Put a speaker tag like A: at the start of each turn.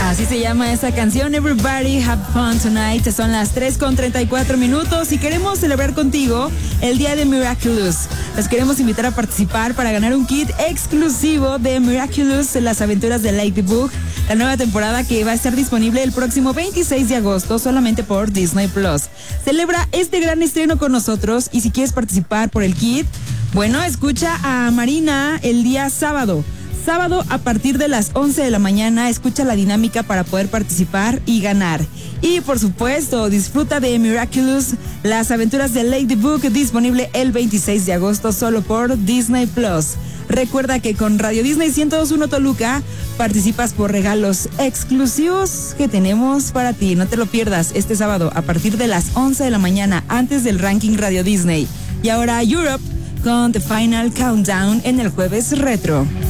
A: Así se llama esa canción, Everybody Have Fun Tonight. Son las 3:34 y queremos celebrar contigo el día de Miraculous. Les queremos invitar a participar para ganar un kit exclusivo de Miraculous, las aventuras de Ladybug, la nueva temporada que va a estar disponible el próximo 26 de agosto solamente por Disney Plus. Celebra este gran estreno con nosotros y si quieres participar por el kit, bueno, escucha a Marina el día sábado. Sábado a partir de las 11 de la mañana, escucha la dinámica para poder participar y ganar. Y por supuesto, disfruta de Miraculous, las aventuras de Ladybug, disponible el 26 de agosto solo por Disney Plus. Recuerda que con Radio Disney 102.1 Toluca participas por regalos exclusivos que tenemos para ti. No te lo pierdas este sábado a partir de las 11 de la mañana, antes del ranking Radio Disney. Y ahora Europe con The Final Countdown en el Jueves Retro.